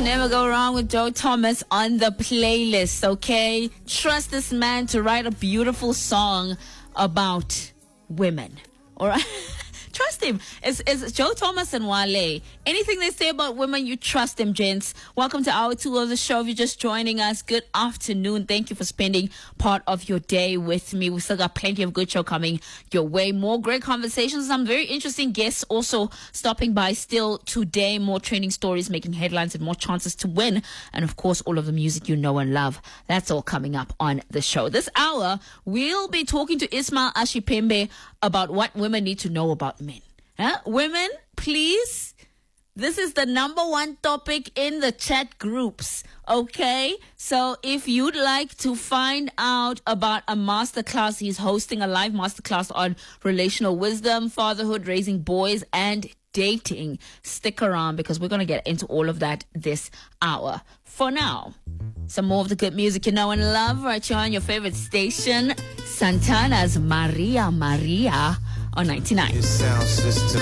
can never go wrong with Joe Thomas on the playlist, okay? Trust this man to write a beautiful song about women, all right? Trust him. It's Joe Thomas and Wale. Anything they say about women, you trust them, gents. Welcome to hour 2 of the show. If you're just joining us, good afternoon. Thank you for spending part of your day with me. We've still got plenty of good show coming your way. More great conversations. Some very interesting guests also stopping by still today. More training stories, making headlines, and more chances to win. And of course, all of the music you know and love. That's all coming up on the show. This hour, we'll be talking to Ismail Ashipembe about what women need to know about men. Women, please. This is the number one topic in the chat groups. Okay? So if you'd like to find out about a masterclass, he's hosting a live masterclass on relational wisdom, fatherhood, raising boys, and dating. Stick around because we're going to get into all of that this hour. For now, some more of the good music you know and love right here on your favorite station, Santana's Maria Maria on 99. Your sound system